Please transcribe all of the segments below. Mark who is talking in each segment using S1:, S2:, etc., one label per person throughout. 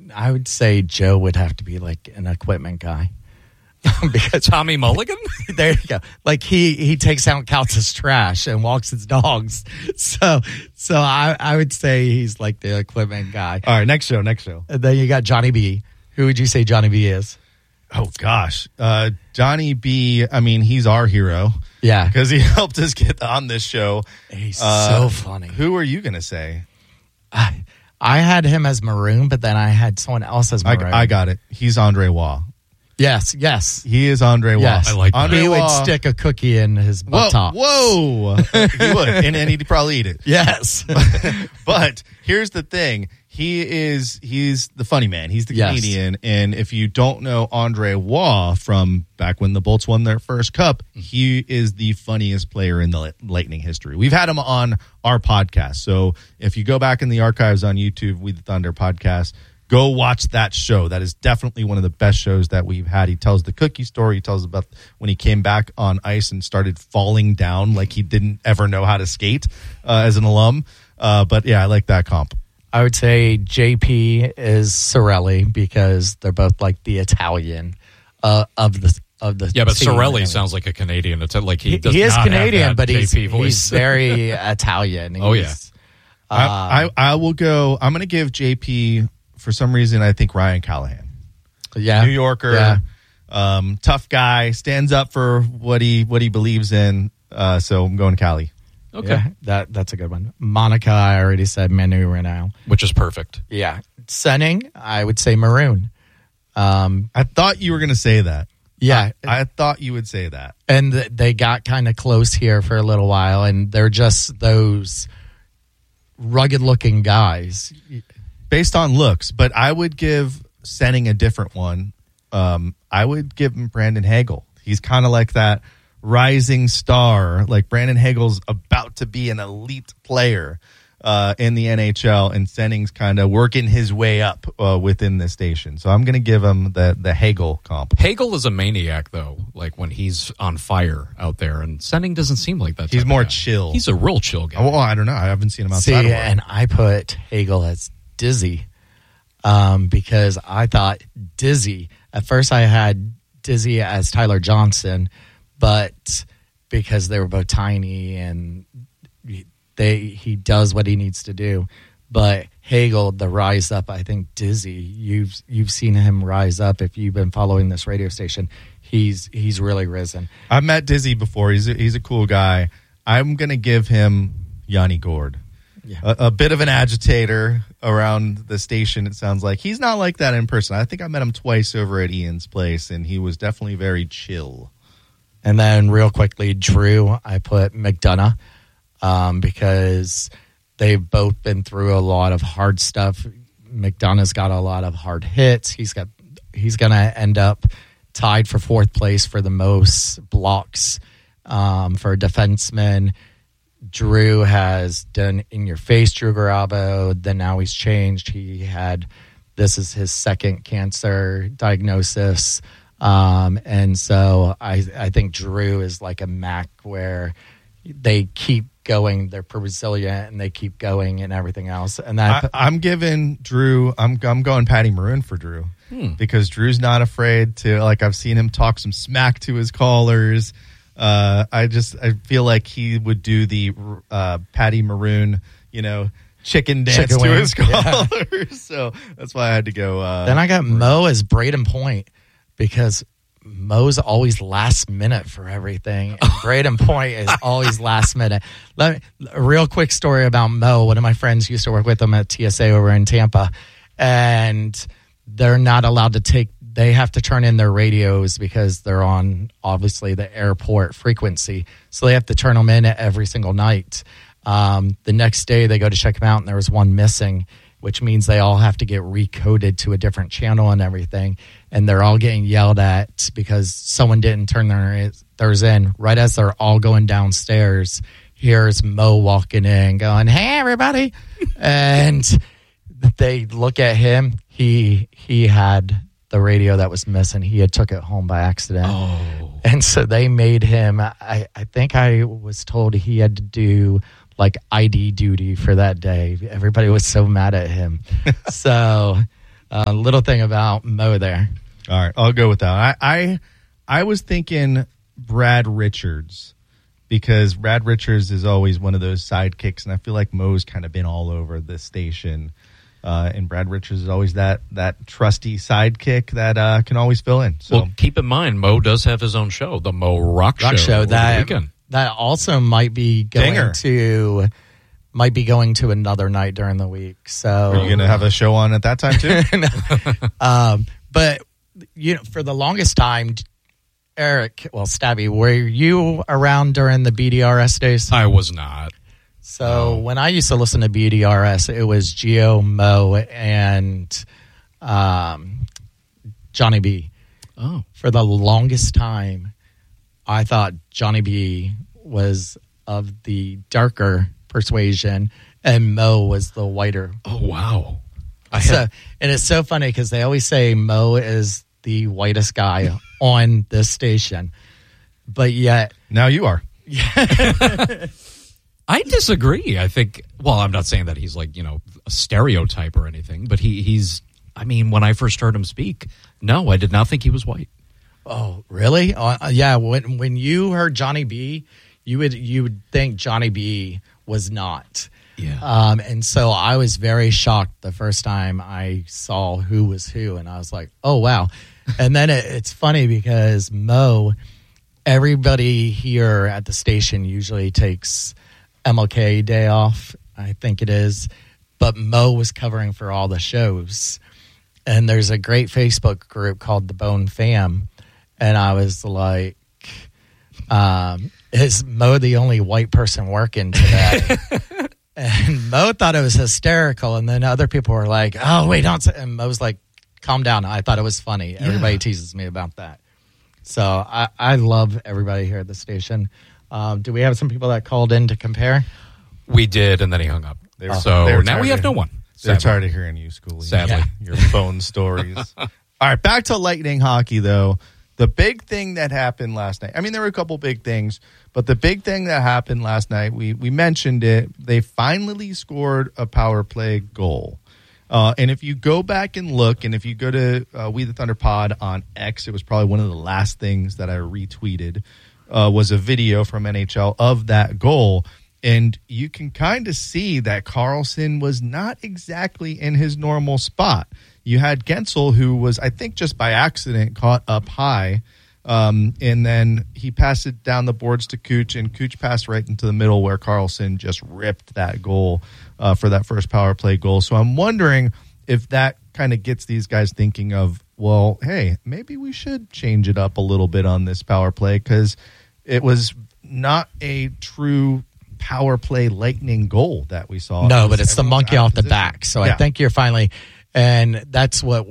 S1: I would say Joe would have to be like an equipment guy.
S2: Because Tommy Mulligan?
S1: There you go. Like he takes out Calta's trash and walks his dogs. So I would say he's like the equipment guy.
S3: All right, next show.
S1: And then you got Johnny B. Who would you say Johnny B is?
S3: Oh, gosh. Johnny B, I mean, he's our hero.
S1: Yeah.
S3: Because he helped us get on this show.
S1: He's so funny.
S3: Who are you going to say?
S1: I had him as Maroon, but then I had someone else as Maroon.
S3: I got it. He's Andre Waugh.
S1: Yes.
S3: He is Andre Waugh.
S1: Yes.
S2: I like that.
S1: He would stick a cookie in his butt top.
S3: Whoa. He would. And he'd probably eat it.
S1: Yes.
S3: But here's the thing. He's the funny man. He's the comedian. And if you don't know Andre Waugh from back when the Bolts won their first cup, he is the funniest player in the Lightning history. We've had him on our podcast. So if you go back in the archives on YouTube, We the Thunder podcast, go watch that show. That is definitely one of the best shows that we've had. He tells the cookie story. He tells about when he came back on ice and started falling down like he didn't ever know how to skate as an alum. But yeah, I like that comp.
S1: I would say JP is Sorelli because they're both like the Italian of the.
S2: Yeah, but
S1: team.
S2: Sorelli sounds like a Canadian. It's like he does
S1: is
S2: not
S1: Canadian,
S2: have that
S1: but
S2: JP voice.
S1: he's very Italian.
S2: Oh, yeah.
S3: I will go. I'm going to give JP, for some reason, I think Ryan Callahan.
S1: Yeah.
S3: New Yorker, tough guy, stands up for what he believes in. So I'm going Cali.
S2: Okay.
S1: Yeah, that's a good one. Monica, I already said Manu Renaud.
S2: Which is perfect.
S1: Yeah. Senning, I would say Maroon.
S3: I thought you were going to say that.
S1: Yeah.
S3: I thought you would say that.
S1: And they got kind of close here for a little while, and they're just those rugged-looking guys.
S3: Based on looks, but I would give Senning a different one. I would give him Brandon Hagel. He's kind of like that rising star. Like Brandon Hagel's about to be an elite player in the NHL, and Senning's kind of working his way up within the station. So I'm going to give him the Hagel comp.
S2: Hagel is a maniac, though, like when he's on fire out there, and Senning doesn't seem like that.
S3: He's more
S2: guy.
S3: chill.
S2: He's a real chill guy.
S3: Well, I don't know. I haven't seen him outside of work.
S1: And I put Hagel as Dizzy because I thought Dizzy. At first I had Dizzy as Tyler Johnson, but because they were both tiny and he does what he needs to do. But Hagel, the rise up, I think Dizzy, you've seen him rise up. If you've been following this radio station, he's really risen.
S3: I've met Dizzy before. He's a cool guy. I'm going to give him Yanni Gourde. Yeah. A bit of an agitator around the station, it sounds like. He's not like that in person. I think I met him twice over at Ian's place, and he was definitely very chill.
S1: And then real quickly, Drew, I put McDonough because they've both been through a lot of hard stuff. McDonough's got a lot of hard hits. He's going to end up tied for fourth place for the most blocks for a defenseman. Drew has done in your face Drew Garabo. Then now he's changed. This is his second cancer diagnosis. And so I think Drew is like a Mac where they keep going. They're resilient and they keep going and everything else. And
S3: I'm giving Drew, I'm going Patty Maroon for Drew because Drew's not afraid to, like, I've seen him talk some smack to his callers. I feel like he would do the Patty Maroon, chicken dance to his callers. Yeah. So that's why I had to go.
S1: Then I got Mo as Braden Point because Mo's always last minute for everything. And Braden Point is always last minute. A real quick story about Mo. One of my friends used to work with him at TSA over in Tampa, and they're not allowed to they have to turn in their radios because they're on, obviously, the airport frequency. So they have to turn them in every single night. The next day, they go to check them out, and there was one missing, which means they all have to get recoded to a different channel and everything. And they're all getting yelled at because someone didn't turn theirs in. Right as they're all going downstairs, here's Mo walking in going, "Hey, everybody." And they look at him. He had the radio that was missing. He had took it home by accident.
S2: Oh.
S1: And so they made him, I think I was told he had to do like ID duty for that day. Everybody was so mad at him. So little thing about Mo there.
S3: All right, I'll go with that. I was thinking Brad Richards, because Brad Richards is always one of those sidekicks, and I feel like Mo's kind of been all over this station. And Brad Richards is always that trusty sidekick that can always fill in. So
S2: well, keep in mind, Mo does have his own show, the Mo Rock Show over the weekend.
S1: That also might be going to another night during the week. So
S3: are you going to have a show on at that time too?
S1: But for the longest time, Eric, Stabby, were you around during the BDRS days?
S2: I was not.
S1: So when I used to listen to BDRS, it was Gio, Mo, and Johnny B.
S2: Oh.
S1: For the longest time, I thought Johnny B was of the darker persuasion and Mo was the whiter.
S2: Oh, wow.
S1: And it's so funny because they always say Mo is the whitest guy on this station. But yet...
S3: Now you are.
S2: I disagree. I think, I'm not saying that he's like, a stereotype or anything, but he's, when I first heard him speak, no, I did not think he was white.
S1: Oh, really? Yeah. When you heard Johnny B, you would think Johnny B was not.
S2: Yeah.
S1: And so I was very shocked the first time I saw who was who, and I was like, oh, wow. And then it's funny because Mo, everybody here at the station usually takes MLK Day off, I think it is, but Mo was covering for all the shows. And there's a great Facebook group called the Bone Fam, and I was like, is Mo the only white person working today? And Mo thought it was hysterical, and then other people were like, oh, wait, don't say. And Mo's like, calm down. I thought it was funny. Yeah. Everybody teases me about that. So I love everybody here at the station. Do we have some people that called in to compare?
S2: We did, and then he hung up. So now we have no one.
S3: They're tired of hearing you, Schoolie.
S2: Sadly.
S3: Your phone stories. All right, back to Lightning hockey, though. The big thing that happened last night, there were a couple big things, but the big thing that happened last night, we mentioned it, they finally scored a power play goal. And if you go back and look, and if you go to We the Thunder Pod on X, it was probably one of the last things that I retweeted, was a video from NHL of that goal. And you can kind of see that Karlsson was not exactly in his normal spot. You had Gensel, who was, I think, just by accident caught up high. And then he passed it down the boards to Cooch, and Cooch passed right into the middle where Karlsson just ripped that goal for that first power play goal. So I'm wondering if that kind of gets these guys thinking of, well, hey, maybe we should change it up a little bit on this power play, because it was not a true power play Lightning goal that we saw.
S1: No, but it's the monkey off the back. So yeah. I think you're finally, and that's what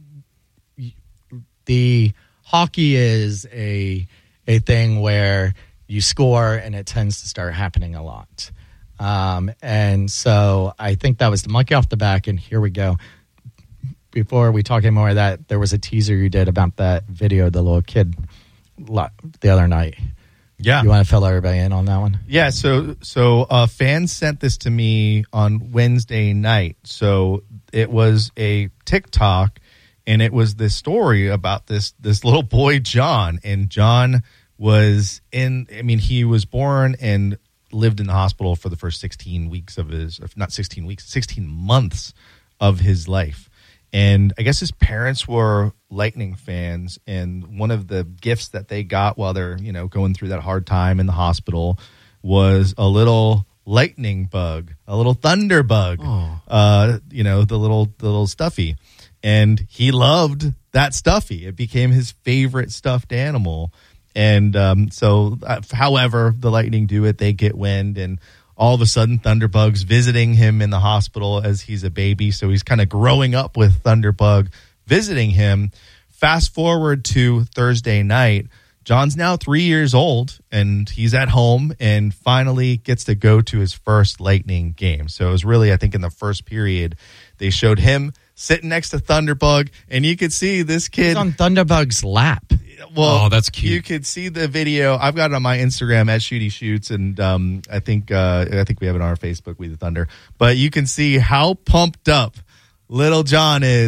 S1: the hockey is a thing where you score and it tends to start happening a lot. And so I think that was the monkey off the back, and here we go. Before we talk anymore of that, there was a teaser you did about that video of the little kid the other night.
S3: Yeah.
S1: You want to fill everybody in on that one?
S3: Yeah, so fans sent this to me on Wednesday night. So it was a TikTok, and it was this story about this little boy, John. And John was he was born and lived in the hospital for the first 16 weeks of his, not 16 weeks, 16 months of his life. And I guess his parents were Lightning fans, and one of the gifts that they got while they're, going through that hard time in the hospital was a little lightning bug, a little thunder bug, the little stuffy. And he loved that stuffy. It became his favorite stuffed animal. And however the Lightning do it, they get wind, and all of a sudden, Thunderbug's visiting him in the hospital as he's a baby. So he's kind of growing up with Thunderbug visiting him. Fast forward to Thursday night. John's now 3 years old, and he's at home and finally gets to go to his first Lightning game. So it was really, I think, in the first period, they showed him sitting next to Thunderbug, and you could see this kid.
S1: He's on Thunderbug's lap.
S3: Well,
S2: that's cute.
S3: You could see the video. I've got it on my Instagram at Shooty Shoots, and I think we have it on our Facebook, We the Thunder. But you can see how pumped up little John is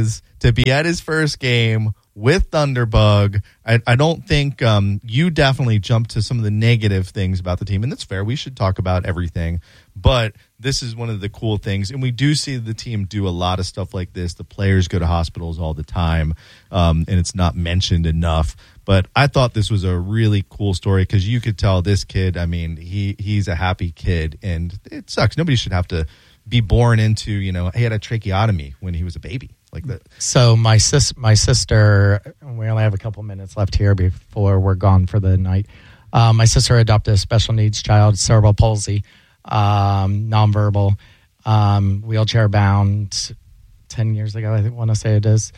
S3: to be at his first game with Thunderbug. I don't think you definitely jumped to some of the negative things about the team, and that's fair. We should talk about everything, but this is one of the cool things, and we do see the team do a lot of stuff like this. The players go to hospitals all the time, and it's not mentioned enough. But I thought this was a really cool story because you could tell this kid, I mean, he's a happy kid, and it sucks. Nobody should have to be born into, he had a tracheotomy when he was a baby like that.
S1: So my sister, we only have a couple minutes left here before we're gone for the night. My sister adopted a special needs child, cerebral palsy, nonverbal, wheelchair bound 10 years ago, I want to say it is.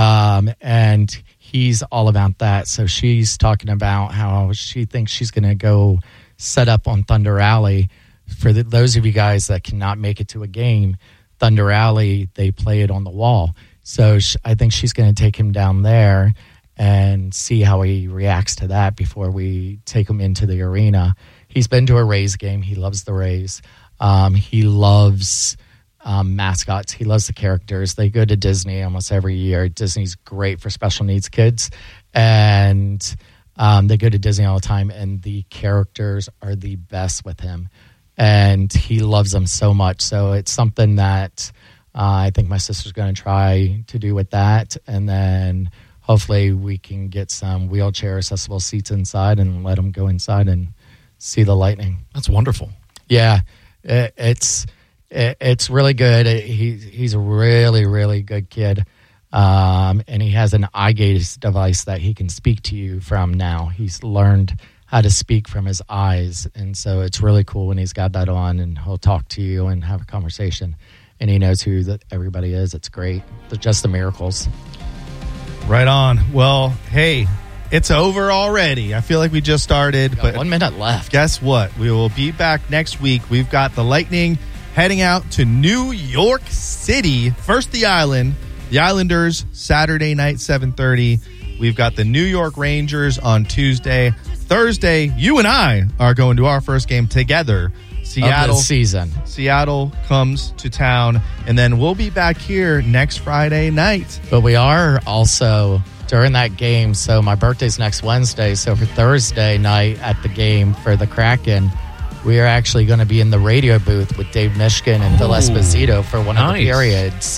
S1: And he's all about that. So she's talking about how she thinks she's going to go set up on Thunder Alley. For those of you guys that cannot make it to a game, Thunder Alley, they play it on the wall. So I think she's going to take him down there and see how he reacts to that before we take him into the arena. He's been to a Rays game. He loves the Rays. He loves mascots. He loves the characters. They go to Disney almost every year. Disney's great for special needs kids. And they go to Disney all the time, and the characters are the best with him. And he loves them so much. So it's something that I think my sister's going to try to do with that. And then hopefully we can get some wheelchair accessible seats inside and let him go inside and see the lightning.
S2: That's wonderful.
S1: Yeah, it's really good. He's a really, really good kid. And he has an eye gaze device that he can speak to you from now. He's learned how to speak from his eyes, and so it's really cool when he's got that on, and he'll talk to you and have a conversation, and he knows who everybody is. It's great. They're just the miracles.
S3: Right on. Well, hey, it's over already. I feel like we just started, but
S1: 1 minute left.
S3: Guess what? We will be back next week. We've got the Lightning heading out to New York City. First the Island. The Islanders, Saturday night, 7:30. We've got the New York Rangers on Tuesday. Thursday, you and I are going to our first game together.
S1: Seattle of the season.
S3: Seattle comes to town, and then we'll be back here next Friday night.
S1: But we are also during that game. So my birthday's next Wednesday. So for Thursday night at the game for the Kraken, we are actually going to be in the radio booth with Dave Mishkin and Phil Esposito for one of the periods.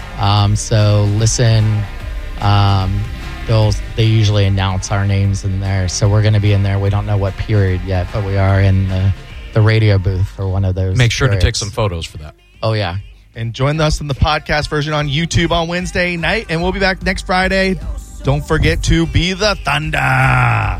S1: So listen. They usually announce our names in there, so we're going to be in there. We don't know what period yet, but we are in the radio booth for one of those.
S2: Make sure
S1: periods.
S2: to take some photos for that.
S1: Oh, yeah.
S3: And join us in the podcast version on YouTube on Wednesday night, and we'll be back next Friday. Don't forget to be the Thunder.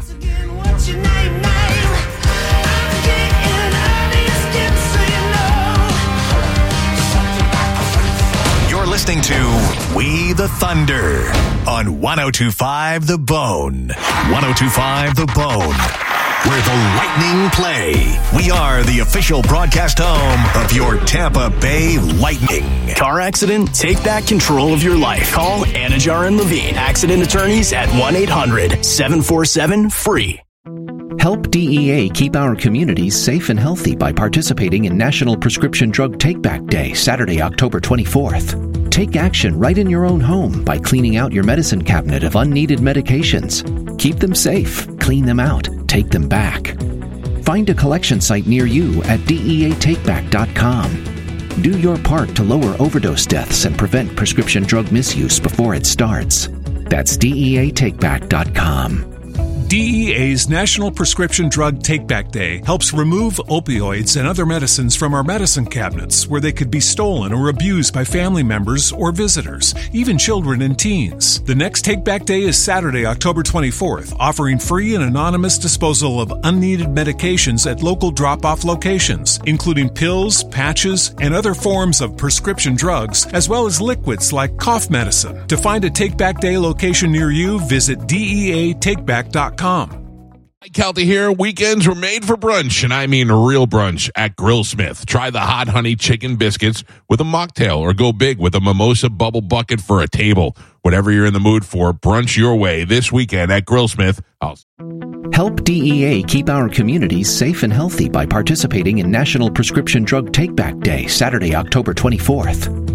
S4: Listening to We the Thunder on 102.5 The Bone. 102.5 The Bone, where the Lightning play. We are the official broadcast home of your Tampa Bay Lightning.
S5: Car accident? Take back control of your life. Call Anajar and Levine, accident attorneys at 1-800-747-FREE.
S6: Help DEA keep our communities safe and healthy by participating in National Prescription Drug Take-Back Day, Saturday, October 24th. Take action right in your own home by cleaning out your medicine cabinet of unneeded medications. Keep them safe, clean them out, take them back. Find a collection site near you at DEATakeback.com. Do your part to lower overdose deaths and prevent prescription drug misuse before it starts. That's DEATakeback.com.
S7: DEA's National Prescription Drug Take-Back Day helps remove opioids and other medicines from our medicine cabinets where they could be stolen or abused by family members or visitors, even children and teens. The next Take-Back Day is Saturday, October 24th, offering free and anonymous disposal of unneeded medications at local drop-off locations, including pills, patches, and other forms of prescription drugs, as well as liquids like cough medicine. To find a Take-Back Day location near you, visit DEATakeback.com.
S8: Mike Kelty here. Weekends were made for brunch, and I mean real brunch at Grillsmith. Try the hot honey chicken biscuits with a mocktail, or go big with a mimosa bubble bucket for a table. Whatever you're in the mood for, brunch your way this weekend at Grillsmith.
S6: Help DEA keep our communities safe and healthy by participating in National Prescription Drug Take-Back Day, Saturday, October 24th.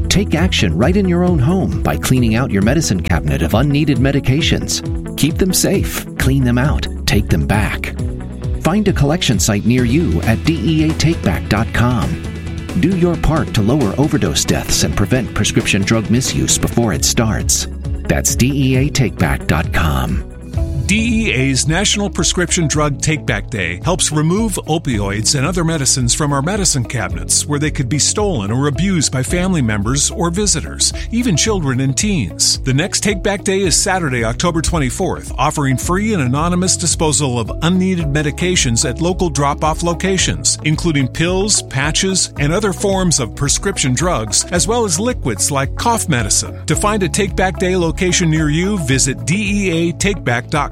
S6: Take action right in your own home by cleaning out your medicine cabinet of unneeded medications. Keep them safe, clean them out, take them back. Find a collection site near you at DEATakeback.com. Do your part to lower overdose deaths and prevent prescription drug misuse before it starts. That's DEATakeback.com.
S7: DEA's National Prescription Drug Take-Back Day helps remove opioids and other medicines from our medicine cabinets where they could be stolen or abused by family members or visitors, even children and teens. The next Take-Back Day is Saturday, October 24th, offering free and anonymous disposal of unneeded medications at local drop-off locations, including pills, patches, and other forms of prescription drugs, as well as liquids like cough medicine. To find a Take-Back Day location near you, visit DEATakeback.com.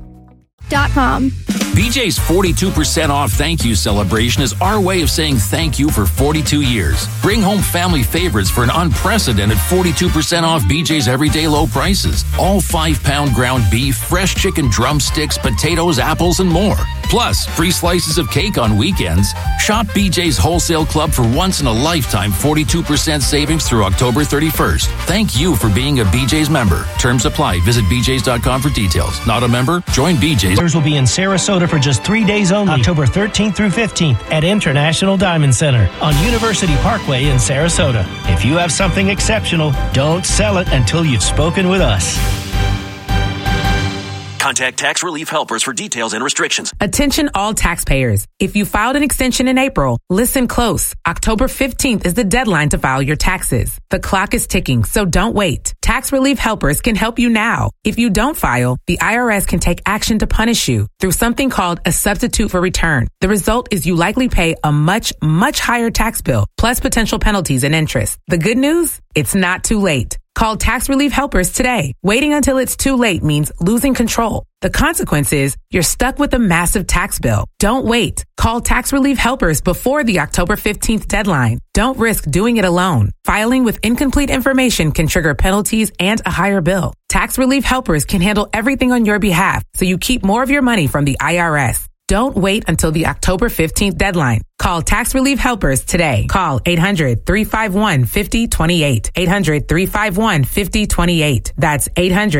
S9: BJ's 42% off thank you celebration is our way of saying thank you for 42 years. Bring home family favorites for an unprecedented 42% off BJ's everyday low prices. All 5-pound ground beef, fresh chicken drumsticks, potatoes, apples, and more. Plus, free slices of cake on weekends. Shop BJ's Wholesale Club for once-in-a-lifetime 42% savings through October 31st. Thank you for being a BJ's member. Terms apply. Visit bjs.com for details. Not a member? Join BJ's.
S10: Will be in Sarasota for just 3 days only, October 13th through 15th at International Diamond Center on University Parkway in Sarasota. If you have something exceptional, don't sell it until you've spoken with us.
S5: Contact Tax Relief Helpers for details and restrictions.
S11: Attention all taxpayers. If you filed an extension in April, listen close. October 15th is the deadline to file your taxes. The clock is ticking, so don't wait. Tax Relief Helpers can help you now. If you don't file, the IRS can take action to punish you through something called a substitute for return. The result is you likely pay a much, much higher tax bill, plus potential penalties and interest. The good news? It's not too late. Call Tax Relief Helpers today. Waiting until it's too late means losing control. The consequence is you're stuck with a massive tax bill. Don't wait. Call Tax Relief Helpers before the October 15th deadline. Don't risk doing it alone. Filing with incomplete information can trigger penalties and a higher bill. Tax Relief Helpers can handle everything on your behalf so you keep more of your money from the IRS. Don't wait until the October 15th deadline. Call Tax Relief Helpers today. Call 800-351-5028. 800-351-5028. That's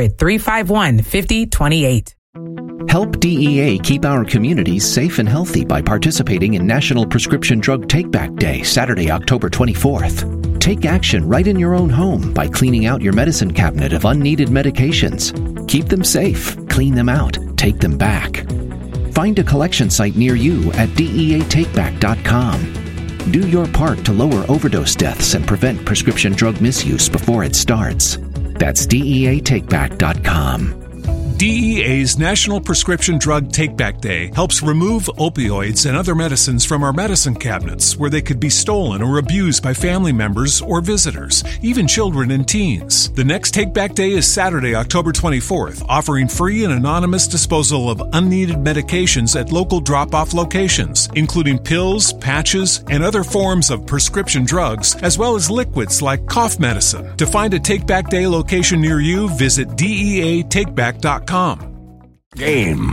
S11: 800-351-5028.
S6: Help DEA keep our communities safe and healthy by participating in National Prescription Drug Take-Back Day, Saturday, October 24th. Take action right in your own home by cleaning out your medicine cabinet of unneeded medications. Keep them safe, clean them out, take them back. Find a collection site near you at DEATakeback.com. Do your part to lower overdose deaths and prevent prescription drug misuse before it starts. That's DEATakeback.com.
S7: DEA's National Prescription Drug Take-Back Day helps remove opioids and other medicines from our medicine cabinets where they could be stolen or abused by family members or visitors, even children and teens. The next Take-Back Day is Saturday, October 24th, offering free and anonymous disposal of unneeded medications at local drop-off locations, including pills, patches, and other forms of prescription drugs, as well as liquids like cough medicine. To find a Take-Back Day location near you, visit DEATakeback.com.
S5: Game.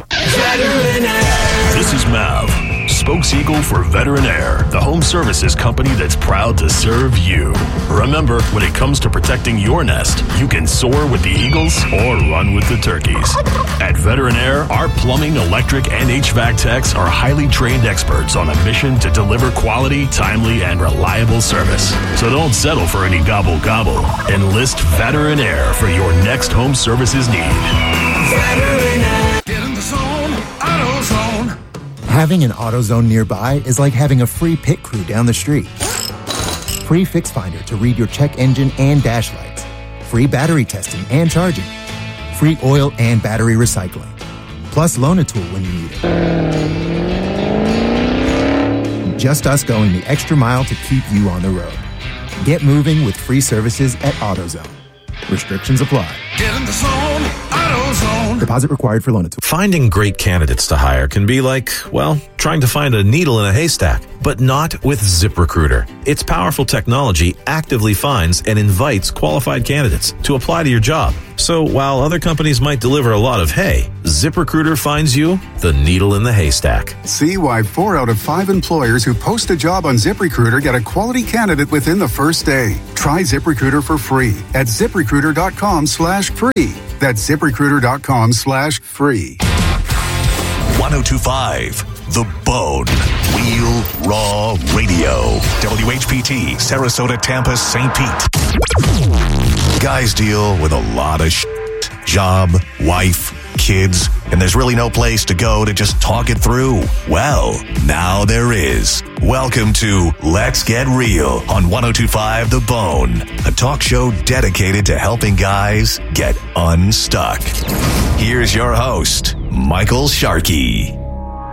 S5: This is Mav, spokeseagle for Veterinaire, the home services company that's proud to serve you. Remember, when it comes to protecting your nest, you can soar with the eagles or run with the turkeys. At Veterinaire, our plumbing, electric, and HVAC techs are highly trained experts on a mission to deliver quality, timely, and reliable service. So don't settle for any gobble-gobble. Enlist Veterinaire for your next home services need.
S12: Get in the zone, AutoZone.
S13: Having an AutoZone nearby is like having a free pit crew down the street. Free Fix Finder to read your check engine and dash lights. Free battery testing and charging. Free oil and battery recycling. Plus Loan-A-Tool when you need it. Just us going the extra mile to keep you on the road. Get moving with free services at AutoZone. Restrictions apply.
S12: Get in the zone, AutoZone.
S13: Deposit required for loan.
S14: Finding great candidates to hire can be like, well, trying to find a needle in a haystack, but not with ZipRecruiter. Its powerful technology actively finds and invites qualified candidates to apply to your job. So while other companies might deliver a lot of hay, ZipRecruiter finds you the needle in the haystack.
S15: See why 4 out of 5 employers who post a job on ZipRecruiter get a quality candidate within the first day. Try ZipRecruiter for free at ZipRecruiter.com/free. That's ZipRecruiter.com/free.
S4: 1025 The Bone. Wheel Raw Radio. WHPT, Sarasota, Tampa, St. Pete. Guys deal with a lot of shit. Job, wife, kids, and there's really no place to go to just talk it through. Well, now there is. Welcome to Let's Get Real on 1025 The Bone, a talk show dedicated to helping guys get unstuck. Here's your host, Michael Sharkey.